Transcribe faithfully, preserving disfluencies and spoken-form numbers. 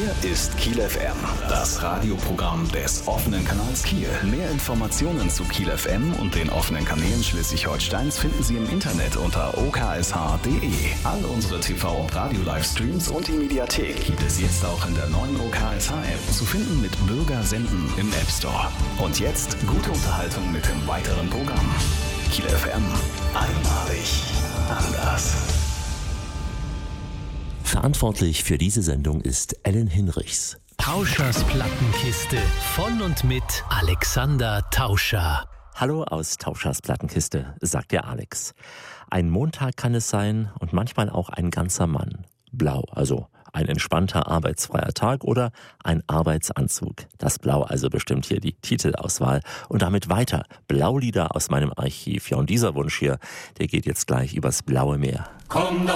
Hier ist Kiel F M, das Radioprogramm des offenen Kanals Kiel. Mehr Informationen zu Kiel F M und den offenen Kanälen Schleswig-Holsteins finden Sie im Internet unter o k s h punkt d e. All unsere T V- und Radio-Livestreams und die Mediathek gibt es jetzt auch in der neuen O K S H-App. Zu finden mit Bürger senden im App Store. Und jetzt gute Unterhaltung mit dem weiteren Programm. Kiel F M. Einmalig anders. Verantwortlich für diese Sendung ist Ellen Hinrichs. Tauschers Plattenkiste von und mit Alexander Tauscher. Hallo aus Tauschers Plattenkiste, sagt der Alex. Ein Montag kann es sein und manchmal auch ein ganzer Mann. Blau, also ein entspannter arbeitsfreier Tag oder ein Arbeitsanzug. Das Blau also bestimmt hier die Titelauswahl. Und damit weiter. Blaulieder aus meinem Archiv. Ja, und dieser Wunsch hier, der geht jetzt gleich übers blaue Meer. Komm doch